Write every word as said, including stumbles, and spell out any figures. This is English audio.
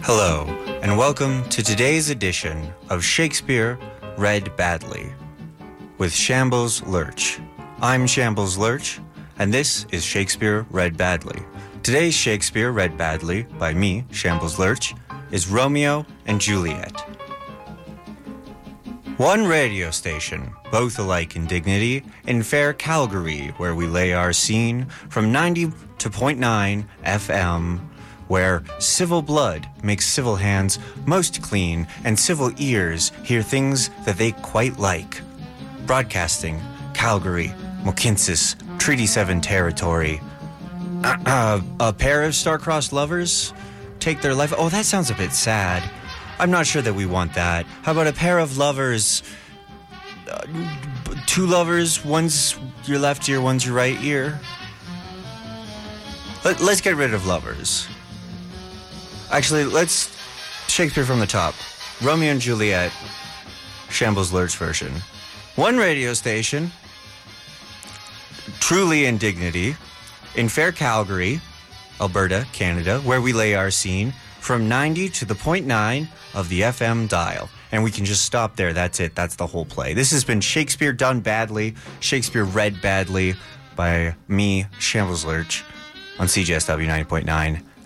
Hello, and welcome to today's edition of Shakespeare Read Badly with Shambles Lurch. I'm Shambles Lurch, and this is Shakespeare Read Badly. Today's Shakespeare Read Badly by me, Shambles Lurch, is Romeo and Juliet. One radio station, both alike in dignity, in fair Calgary, where we lay our scene, from ninety to point nine F M, where civil blood makes civil hands most clean, and civil ears hear things that they quite like. Broadcasting, Calgary, Mohkinstsis, Treaty seven territory. Uh, uh, a pair of star-crossed lovers take their life. Oh, that sounds a bit sad. I'm not sure that we want that. How about a pair of lovers, uh, two lovers, one's your left ear, one's your right ear? Let, let's get rid of lovers. Actually, let's Shakespeare from the top. Romeo and Juliet, Shambles Lurch version. One radio station, truly in dignity, in fair Calgary, Alberta, Canada, where we lay our scene, from ninety to the point nine of the F M dial. And we can just stop there. That's it. That's the whole play. This has been Shakespeare Done Badly, Shakespeare Read Badly by me, Shambles Lurch, on C J S W ninety point nine